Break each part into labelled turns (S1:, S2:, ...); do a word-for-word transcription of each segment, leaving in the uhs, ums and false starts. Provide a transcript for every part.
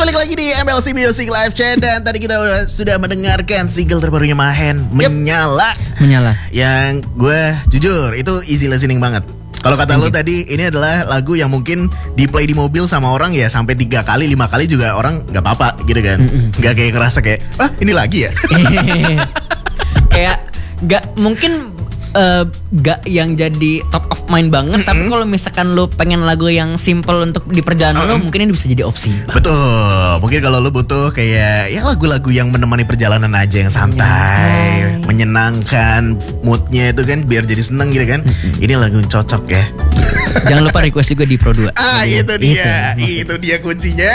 S1: balik lagi di M L C Music Live Chat. Dan tadi kita udah, sudah mendengarkan single terbarunya Mahen, yep. Menyala.
S2: Menyala.
S1: Yang gue jujur itu easy listening banget. Kalau kata lo tadi, ini adalah lagu yang mungkin di play di mobil sama orang ya sampai tiga kali, lima kali juga orang nggak apa-apa gitu kan. Nggak kayak ngerasa kayak, ah ini lagi ya.
S2: Kayak nggak mungkin uh, gak yang jadi top of mind banget. Mm-hmm. Tapi kalau misalkan lo pengen lagu yang simple untuk di perjalanan uh-uh. lo, mungkin ini bisa jadi opsi.
S1: Betul. Mungkin kalau lo butuh kayak ya lagu-lagu yang menemani perjalanan aja yang santai, yeah. menyenangkan, moodnya itu kan biar jadi seneng gitu kan. Mm-hmm. Ini lagu yang cocok ya.
S2: Jangan lupa request juga di Pro dua.
S1: Ah itu dia, itu, itu dia kuncinya.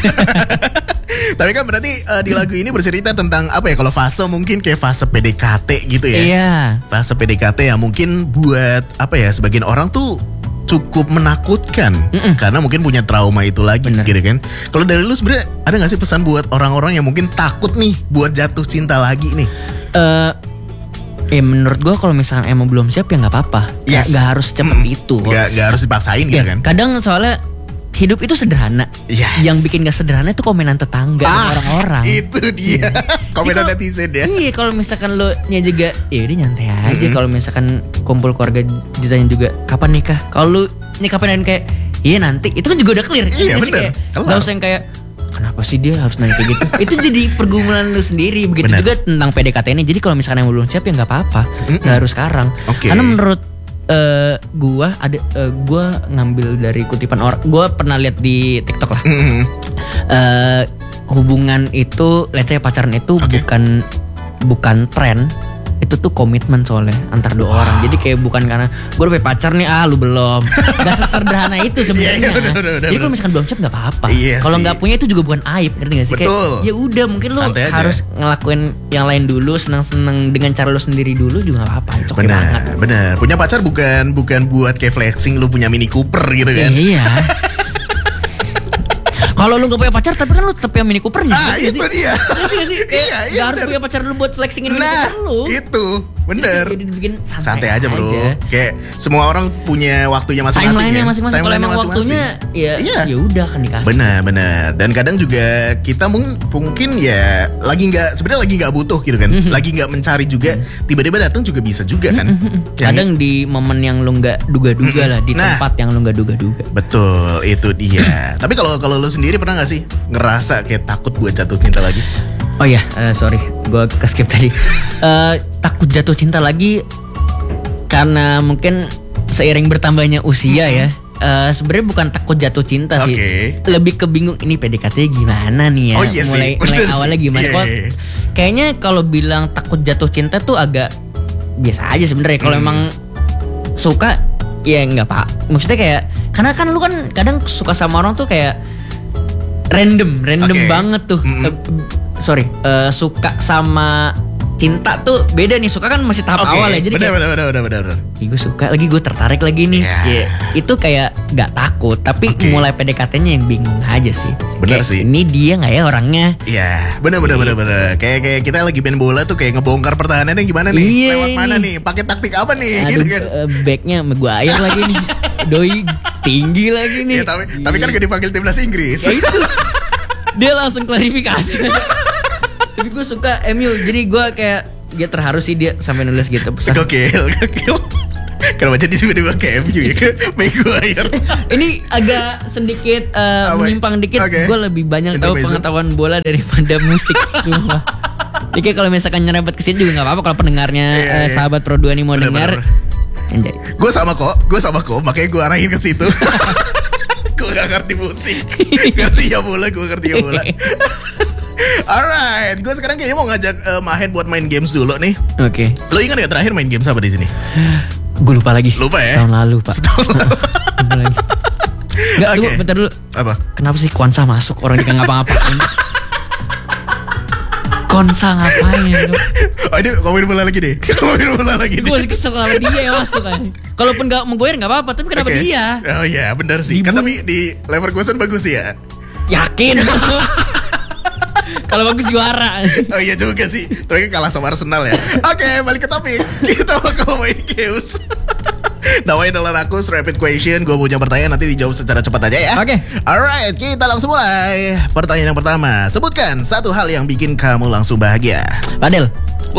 S1: Tapi kan berarti uh, di lagu ini bercerita tentang apa ya? Kalau fase mungkin kayak fase P D K T gitu ya.
S2: Iya.
S1: Fase P D K T yang mungkin buat apa ya? Sebagian orang tuh cukup menakutkan. Mm-mm. Karena mungkin punya trauma itu lagi. Bener. Gitu kan. Kalau dari lu sebenarnya ada nggak sih pesan buat orang-orang yang mungkin takut nih buat jatuh cinta lagi nih?
S2: Uh, Eh menurut gue kalau misalnya emang belum siap ya nggak apa-apa. Yes. Gak, gak harus cepet hmm. itu.
S1: Gak, gak harus dipaksain gitu
S2: ya,
S1: kan.
S2: Kadang soalnya hidup itu sederhana. Yes. Yang bikin gak sederhana itu komenan tetangga ah, orang-orang.
S1: Itu dia. Komenan netizen ya.
S2: Iya kalau misalkan lo nya juga ya udah nyantai aja. Mm-hmm. Kalau misalkan kumpul keluarga ditanya juga kapan nikah. Kalau lu nih kapan kayak iya nanti. Itu kan juga udah clear.
S1: Iya bener.
S2: Gak usah yang kayak kenapa sih dia harus nanya kayak gitu. Itu jadi pergumulan lu sendiri. Begitu bener. Juga tentang P D K T ini. Jadi kalau misalkan yang belum siap ya gak apa-apa. Mm-mm. Gak harus sekarang. Okay. Karena menurut Uh, gua ada uh, gua ngambil dari kutipan orang, gua pernah lihat di TikTok lah. Mm-hmm. uh, hubungan itu, let's say pacaran itu okay. bukan bukan tren, itu tuh komitmen soalnya antar dua wow. orang. Jadi kayak bukan karena gue udah punya pacar nih, ah lu belum. Gak sesederhana itu sebenarnya. Yeah, yeah, jadi kalau misalkan belum siap nggak apa-apa. Iya kalau nggak punya itu juga bukan aib, ngerti gak sih?
S1: Betul.
S2: Kayak ya udah mungkin lu harus ngelakuin yang lain dulu, senang-senang dengan cara lu sendiri dulu juga nggak apa-apa. Cocok banget.
S1: Bener. Punya pacar bukan bukan buat kayak flexing lu punya Mini Cooper gitu kan?
S2: Iya. Kalau lu gak punya pacar tapi kan lu tetap yang Mini Coopernya.
S1: Ah itu sih? Dia.
S2: Ngerti gak sih?
S1: Iya, iya.
S2: Gak harus punya pacar lu buat flexingin Mini
S1: nah,
S2: Cooper lu.
S1: Itu bener.
S2: Jadi dibikin santai,
S1: santai aja bro. Aja. Kayak semua orang punya waktunya masing-masing.
S2: Timeline-nya
S1: ya.
S2: masing-masing. Kalau emang waktunya ya iya. ya udah kan dikasih.
S1: Bener bener. Dan kadang juga kita mung- mungkin ya lagi nggak sebenarnya lagi nggak butuh gitu kan. Mm-hmm. Lagi nggak mencari juga. Mm-hmm. Tiba-tiba datang juga bisa juga kan.
S2: Mm-hmm. Kadang yang... di momen yang lu nggak duga-duga mm-hmm. lah, di nah, tempat yang lu nggak duga-duga.
S1: Betul itu dia. Tapi kalau kalau lu sendiri pernah nggak sih ngerasa kayak takut buat jatuh cinta lagi?
S2: Oh iya, uh, sorry, gue ke-skip tadi. Uh, takut jatuh cinta lagi karena mungkin seiring bertambahnya usia mm-hmm. ya. Uh, Sebenarnya bukan takut jatuh cinta okay. sih, lebih ke bingung ini P D K T gimana nih ya.
S1: Oh, iya
S2: mulai
S1: sih.
S2: mulai awalnya gimana? Yeah, yeah, yeah. Kayaknya kalau bilang takut jatuh cinta tuh agak biasa aja sebenarnya. Kalau mm. emang suka ya nggak pak. Maksudnya kayak karena kan lu kan kadang suka sama orang tuh kayak random, random okay. banget tuh. Mm. Uh, sorry, uh, suka sama cinta tuh beda nih. Suka kan masih tahap okay. awal ya. Jadi
S1: bener, kayak, bener, bener, bener, bener.
S2: Gue suka lagi, gue tertarik lagi nih. Yeah. Yeah. Itu kayak gak takut, tapi okay. mulai P D K T-nya yang bingung aja sih.
S1: Bener
S2: kayak,
S1: sih.
S2: Ini dia nggak ya orangnya?
S1: Iya, yeah. bener, bener, bener, bener. Kayak kayak kita lagi main bola tuh kayak ngebongkar pertahanannya gimana nih?
S2: Yeah.
S1: Lewat mana nih? Pakai taktik apa nih?
S2: Aduh,
S1: gitu kan?
S2: Uh, backnya Maguire lagi nih. Doi tinggi lagi nih.
S1: Ya, tapi yeah. tapi kan gak dipanggil timnas Inggris.
S2: Ya itu. Dia langsung klarifikasi. Tapi gue suka M U, jadi gue kayak dia terharu sih dia sampai nulis gitu pesan.
S1: Gokil, gokil. Kenapa jadi tiba-tiba ke M U ya ke Maguire?
S2: Ini agak sedikit uh, menyimpang dikit. Okay. Gue lebih banyak tahu pengetahuan bola daripada musik. Jadi kayak kalau misalkan nyerempet kesini juga nggak apa-apa kalau pendengarnya yeah, uh, yeah. sahabat Pro dua nih mau bener, dengar.
S1: Gue sama kok, gue sama kok, makanya gue arahin ke situ. Gue gak ngerti musik, ngerti ya bola, gue ngerti ya bola. Alright, gue sekarang kayaknya mau ngajak uh, Mahen buat main games dulu nih.
S2: Oke. Okay.
S1: Lo ingat gak terakhir main games apa di sini?
S2: Gue lupa lagi.
S1: Lupa ya?
S2: Setahun lalu pak.
S1: Setahun lalu.
S2: Enggak, tunggu bentar dulu.
S1: Apa?
S2: Kenapa sih Kwansa masuk orang dia ngapa-ngapain? Konsa ngapain?
S1: Oh ini ngomongin bola lagi deh. Ngomongin bola lagi deh.
S2: Gue masih kesel sama dia ya masuk kan. Kalaupun gak menggoyer gak apa-apa, tapi kenapa okay. dia?
S1: Oh iya benar sih. Kan tapi di Leverkusen bagus sih ya.
S2: Yakin? Kalau bagus juara.
S1: Oh iya juga sih. Tapi kalah sama Arsenal ya. Oke okay, balik ke topik. Kita bakal main games. Namanya adalah Rakus Rapid Question. Gue punya pertanyaan, nanti dijawab secara cepat aja ya.
S2: Oke.
S1: Alright, kita langsung mulai. Pertanyaan yang pertama, sebutkan satu hal yang bikin kamu langsung bahagia.
S2: Padel.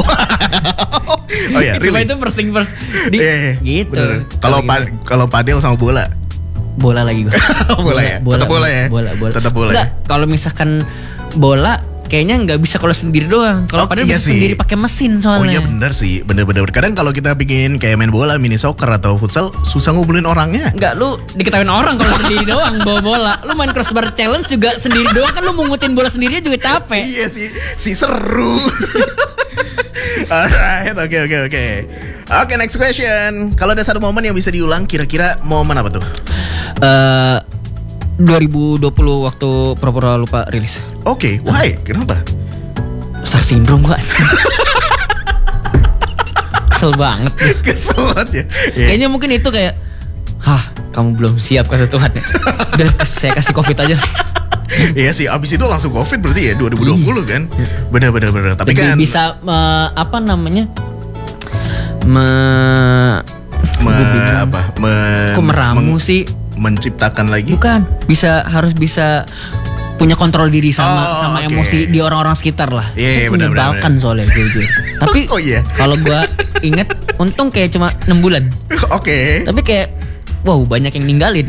S1: Oh ya,
S2: Cuma
S1: really?
S2: itu first thing first. Di,
S1: Yeah,
S2: gitu.
S1: Kalau pa- kalau padel sama bola.
S2: Bola lagi gue.
S1: Bola ya? Tetap bola ya?
S2: Bola, bola.
S1: Tetap bola
S2: Enggak,
S1: ya?
S2: kalau misalkan bola kayaknya nggak bisa kalau sendiri doang. Kalau
S1: Oh,
S2: padahal
S1: iya
S2: bisa
S1: sih.
S2: sendiri pakai mesin
S1: Oh iya
S2: soalnya.
S1: benar sih, bener-bener. Kadang kalau kita bikin kayak main bola, mini soccer atau futsal, susah ngumpulin orangnya.
S2: Enggak, lu diketawain orang kalau sendiri doang bawa bola. Lu main crossbar challenge juga sendiri doang kan, lu mungutin bola sendiri juga capek.
S1: Iya sih, si seru. Alright, oke oke oke. Oke, next question. Kalau ada satu momen yang bisa diulang, kira-kira momen apa tuh?
S2: Eh dua ribu dua puluh waktu Pura-Pura Lupa rilis.
S1: Oke, why? Kenapa?
S2: Star syndrome gua. Kesel banget.
S1: Kesel banget ya. Iya.
S2: Kayaknya mungkin itu kayak, hah, kamu belum siap kata Tuhan ya. Udah saya kasih covid aja.
S1: Iya sih, abis itu langsung COVID berarti ya dua ribu dua puluh kan. Bener-bener bener. Tapi
S2: Lebih
S1: kan
S2: bisa me- apa namanya? Me,
S1: me,
S2: gua bingung.
S1: apa? Me,
S2: Kok meramu
S1: meng-
S2: sih?
S1: menciptakan lagi.
S2: Bukan, bisa harus bisa punya kontrol diri sama
S1: Oh,
S2: sama
S1: oke.
S2: emosi di orang-orang sekitar lah.
S1: Iya, iya,
S2: Itu
S1: benar,
S2: menyebalkan
S1: benar,
S2: soalnya jujur. Tapi
S1: Oh, iya.
S2: kalau gua inget, untung kayak cuma enam bulan.
S1: Oke.
S2: Tapi kayak wow, banyak yang ninggalin.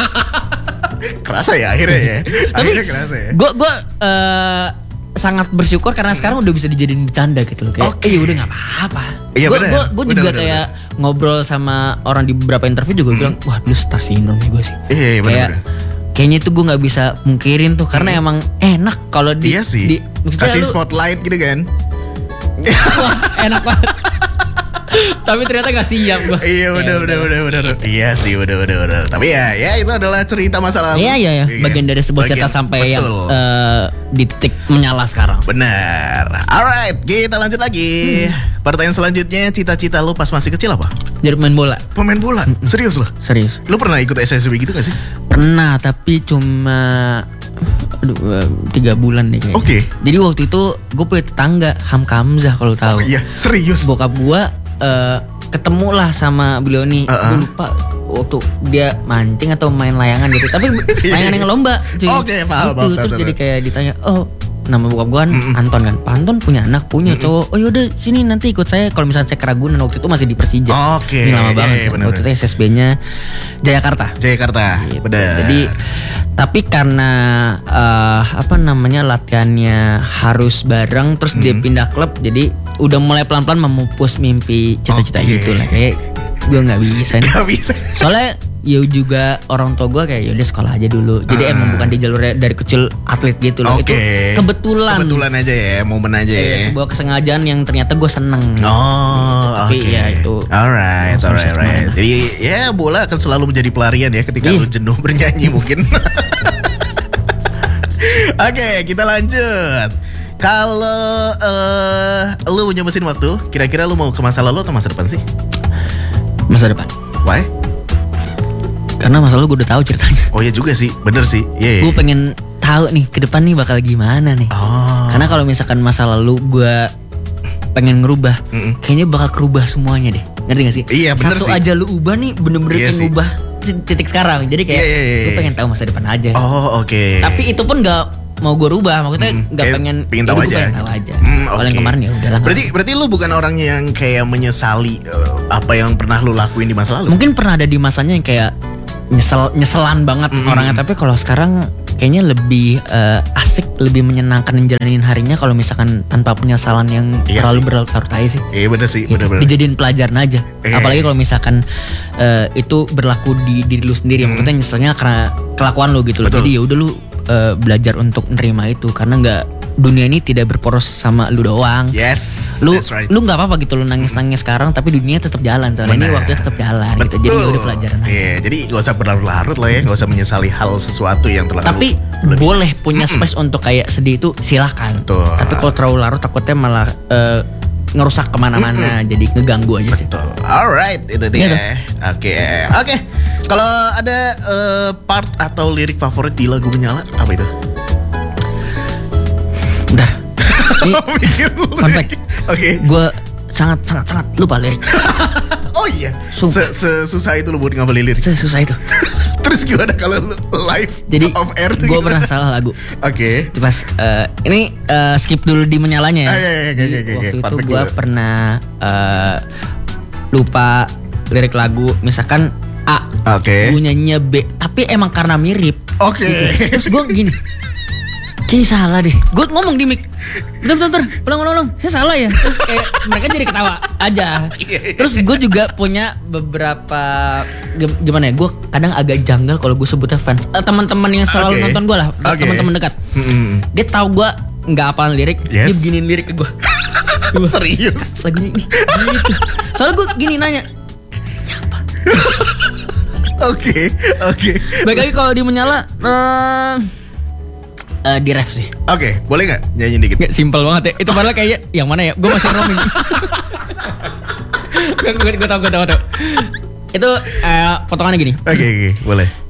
S1: Kerasa ya akhirnya ya. Akhirnya kerasa ya.
S2: Gue gue eh, sangat bersyukur karena sekarang udah bisa dijadiin bercanda gitu loh. Kayak,
S1: Oke.
S2: eh udah nggak apa-apa.
S1: Iya,
S2: Gue
S1: benar.
S2: gue
S1: Benar,
S2: juga
S1: benar,
S2: kayak ngobrol sama orang di beberapa interview juga bilang, wah dulu star syndrome nih gue sih.
S1: Iya, iya, benar,
S2: Kayak
S1: benar.
S2: kayaknya itu gue nggak bisa mungkirin tuh karena emang enak kalau di,
S1: Iya sih.
S2: di maksudnya
S1: Kasih
S2: lu-
S1: spotlight gitu kan.
S2: wah, enak banget. Tapi ternyata gak siap gue.
S1: Iya udah udah udah udah. Iya sih udah udah udah. Tapi ya ya itu adalah cerita masa lalu.
S2: Iya iya ya. Bagian dari sebuah cerita
S1: Bagian-
S2: sampai yang
S1: betul.
S2: eh, di titik menyala sekarang.
S1: Benar. Alright, kita lanjut lagi. Pertanyaan selanjutnya, cita-cita lu pas masih kecil apa?
S2: Jadi main bola.
S1: Pemain bola. Serius loh?
S2: Serius.
S1: Lu pernah ikut S S B gitu gak sih?
S2: Pernah tapi cuma aduh eh, tiga bulan deh kayaknya.
S1: Oke.
S2: Jadi waktu itu gue punya tetangga Hamka Hamzah kalau tahu.
S1: Oh iya, serius.
S2: Bokap gue eh, ketemu lah sama beliau nih.
S1: Uh-uh.
S2: Gue lupa waktu dia mancing atau main layangan gitu. Tapi layangan yang lomba. cuy.
S1: Oke, paham,
S2: Gitu.
S1: paham,
S2: Terus
S1: tahu,
S2: jadi
S1: tahu.
S2: kayak ditanya, oh nama bokap gue kan
S1: Mm-mm.
S2: Anton kan. Pak Anton punya anak, punya cowok. Oh yaudah sini nanti ikut saya. Kalau misalnya saya ke Ragunan waktu itu masih di Persija.
S1: Oke,
S2: Ini lama
S1: iya,
S2: banget.
S1: iya,
S2: kan.
S1: benar,
S2: Waktu itu
S1: benar.
S2: S S B-nya Jayakarta.
S1: Jakarta.
S2: Gitu.
S1: Benar.
S2: Jadi tapi karena eh, apa namanya latihannya harus bareng, terus dia pindah klub, jadi udah mulai pelan-pelan memupus mimpi cita-cita
S1: Oke.
S2: gitu lah. Kayak gue nggak bisa nih.
S1: Gak bisa.
S2: Soalnya ya juga orang tua gue kayak yaudah sekolah aja dulu. Jadi
S1: Ah.
S2: emang bukan di jalurnya dari kecil atlet gitu loh. Itu
S1: Oke.
S2: kebetulan.
S1: Kebetulan aja ya, momen aja
S2: Iya,
S1: ya.
S2: sebuah kesengajaan yang ternyata gue seneng.
S1: Oh,
S2: Tapi
S1: oke.
S2: ya itu
S1: Alright,
S2: langsung
S1: alright,
S2: sukses
S1: alright.
S2: kemana.
S1: Jadi ya bola akan selalu menjadi pelarian ya ketika
S2: Iya.
S1: lu jenuh bernyanyi mungkin. Oke, kita lanjut. Kalau eh, lu punya mesin waktu, kira-kira lu mau ke masa lalu atau masa depan sih?
S2: Masa depan.
S1: Why?
S2: Karena masa lalu gue udah tahu ceritanya.
S1: Oh ya juga sih, bener sih. Iya.
S2: Gue pengen tahu nih ke depan nih bakal gimana nih.
S1: Oh.
S2: Karena kalau misalkan masa lalu gue pengen ngerubah,
S1: Mm-mm.
S2: kayaknya bakal kerubah semuanya deh. Ngerti gak sih?
S1: Iya, bener
S2: Satu
S1: sih.
S2: aja lu ubah nih bener-bener
S1: Iya
S2: kayak
S1: sih.
S2: ngubah titik sekarang. Jadi kayak
S1: Iya, iya, iya,
S2: gue
S1: iya.
S2: pengen tahu masa depan aja.
S1: Oh, oke.
S2: Tapi itu pun gak mau gue rubah. Maksudnya
S1: Mm,
S2: gak
S1: kayak
S2: pengen.
S1: pengen tahu
S2: jadi gue
S1: aja.
S2: pengen tahu aja.
S1: Mm,
S2: Kalau yang
S1: oke.
S2: kemarin ya udahlah.
S1: Berarti berarti lu bukan orang yang kayak menyesali eh, apa yang pernah lu lakuin di masa lalu?
S2: Mungkin pernah ada di masanya yang kayak nyesel nyeselan banget
S1: Mm-mm.
S2: orangnya. Tapi kalau sekarang kayaknya lebih eh, asik, lebih menyenangkan menjalanin harinya kalau misalkan tanpa penyesalan yang
S1: Iya
S2: terlalu
S1: sih.
S2: berlarut-larut aja sih.
S1: Iya bener sih,
S2: Gitu.
S1: bener-bener.
S2: Dijadiin pelajaran aja.
S1: Iya.
S2: Apalagi kalau misalkan eh, itu berlaku di diri lu sendiri.
S1: Hmm.
S2: Maksudnya nyeselnya karena kelakuan lu gitu loh.
S1: Betul.
S2: Jadi ya udah lu eh, belajar untuk nerima itu karena nggak dunia ini tidak berporos sama lu doang.
S1: Yes,
S2: Lu
S1: that's right.
S2: lu nggak apa-apa gitu lu nangis-nangis sekarang tapi dunia tetap jalan soalnya ini
S1: Benar.
S2: waktunya tetap jalan gitu. Jadi
S1: Betul.
S2: udah pelajaran aja.
S1: Iya, jadi gak usah berlarut-larut lah ya, gak usah menyesali hal sesuatu yang terlalu
S2: Tapi
S1: berlebih.
S2: boleh punya space untuk kayak sedih itu silakan.
S1: Betul.
S2: Tapi kalau terlalu larut takutnya malah eh, ngerusak kemana-mana, jadi ngeganggu aja sih.
S1: Betul. Alright, itu dia.
S2: Gitu.
S1: Oke, oke. Kalau ada eh, part atau lirik favorit di lagu Menyala, apa itu?
S2: Udah. Ini
S1: Mikir dulu
S2: fun
S1: deh.
S2: fact.
S1: Oke.
S2: gue sangat sangat sangat lupa lirik.
S1: Oh iya.
S2: Sumpah.
S1: Sesusah itu lo buat ngapalin lirik.
S2: Susah itu.
S1: Terus gimana kalau lu live
S2: Jadi
S1: off air tuh?
S2: gue
S1: gimana?
S2: pernah salah lagu.
S1: Oke.
S2: Itu pas eh, ini eh, skip dulu di menyalanya ya.
S1: Ah, iya, iya, iya,
S2: Jadi
S1: iya, iya,
S2: waktu itu
S1: perfect
S2: gue
S1: dulu.
S2: pernah eh, lupa lirik lagu, misalkan A,
S1: Oke.
S2: gue nyanyinya B, tapi emang karena mirip.
S1: Oke.
S2: Terus gue gini, kayaknya salah deh. Gue ngomong di mic, bentar, bentar, bentar, ulang, ulang, ulang, saya salah ya. Terus kayak mereka jadi ketawa aja. Terus gue juga punya beberapa gim- gimana ya? Gue kadang agak janggal kalau gue sebutnya fans. Eh, teman-teman yang selalu
S1: Oke.
S2: nonton gue lah,
S1: Oke.
S2: teman-teman dekat.
S1: Mm-mm.
S2: Dia tahu gue nggak hafal lirik,
S1: Yes.
S2: dia beginin lirik ke gue.
S1: Serius.
S2: Lagunya ini, gitu. Soalnya gue gini nanya,
S1: Oke, oke.
S2: baik lagi kalau di menyala, eh eh, di ref sih.
S1: Oke, boleh nggak nyanyi dikit?
S2: Nggak, simpel banget ya. Itu padahal kayaknya yang mana ya? Gue masih roaming. Gue gue tau gue tau tau. Itu eh, potongannya gini.
S1: Oke, oke, boleh.